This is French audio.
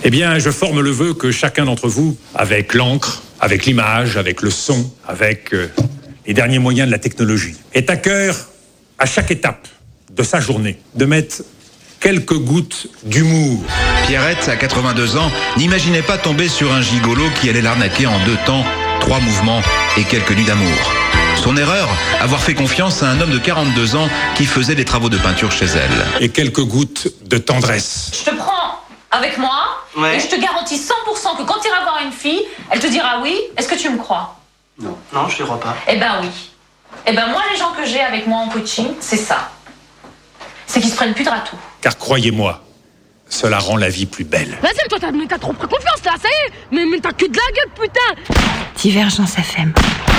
Eh bien, je forme le vœu que chacun d'entre vous, avec l'encre, avec l'image, avec le son, avec les derniers moyens de la technologie, ait à cœur, à chaque étape de sa journée, de mettre quelques gouttes d'humour. Pierrette, à 82 ans, n'imaginait pas tomber sur un gigolo qui allait l'arnaquer en 2 temps, 3 mouvements et quelques nuits d'amour. Son erreur, avoir fait confiance à un homme de 42 ans qui faisait des travaux de peinture chez elle. Et quelques gouttes de tendresse. Je te prends avec moi et je te garantis 100% que quand tu iras voir une fille, elle te dira oui. Est-ce que tu me crois? Non, je ne crois pas. Eh ben oui. Eh ben moi, les gens que j'ai avec moi en coaching, c'est ça. C'est qu'ils se prennent plus de ratou. Car croyez-moi, cela rend la vie plus belle. Vas-y, toi, t'as trop pris confiance là, ça y est. Mais t'as que de la gueule, putain. Divergence FM.